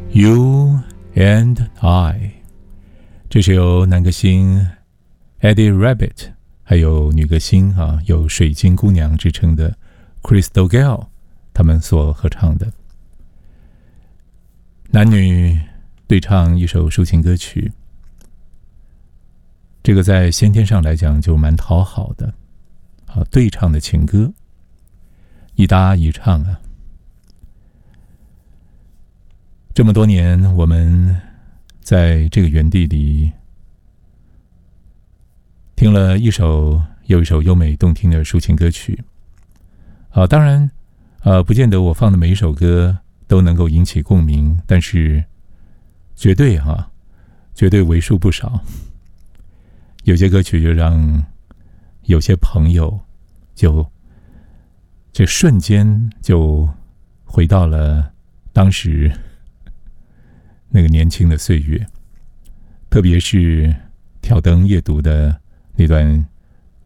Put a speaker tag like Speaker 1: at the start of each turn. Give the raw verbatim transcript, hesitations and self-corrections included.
Speaker 1: You and I， 这是由男歌星 Eddie Rabbitt 还有女歌星啊，有水晶姑娘之称的 Crystal Gayle 他们所合唱的，男女对唱一首抒情歌曲。这个在先天上来讲就蛮讨好的啊，对唱的情歌，一搭一唱啊。这么多年，我们在这个园地里听了一首又一首优美动听的抒情歌曲啊，当然，呃，不见得我放的每一首歌都能够引起共鸣，但是绝对哈、啊，绝对为数不少。有些歌曲就让有些朋友就这瞬间就回到了当时那个年轻的岁月，特别是挑灯夜读的那段